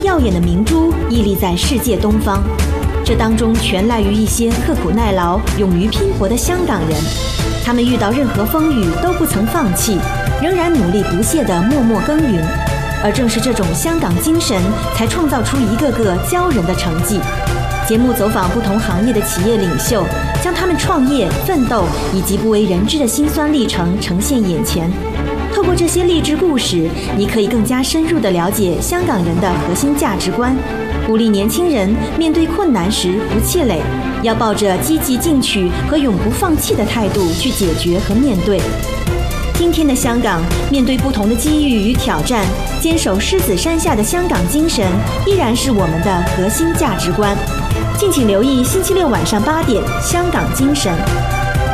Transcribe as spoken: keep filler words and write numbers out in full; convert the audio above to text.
耀眼的明珠屹立在世界东方，这当中全赖于一些刻苦耐劳、勇于拼搏的香港人。他们遇到任何风雨都不曾放弃，仍然努力不懈地默默耕耘。而正是这种香港精神，才创造出一个个骄人的成绩。节目走访不同行业的企业领袖，将他们创业、奋斗以及不为人知的辛酸历程呈现眼前。透过这些励志故事，你可以更加深入地了解香港人的核心价值观，鼓励年轻人面对困难时不气馁，要抱着积极进取和永不放弃的态度去解决和面对。今天的香港，面对不同的机遇与挑战，坚守狮子山下的香港精神依然是我们的核心价值观。敬请留意星期六晚上八点《香港精神》。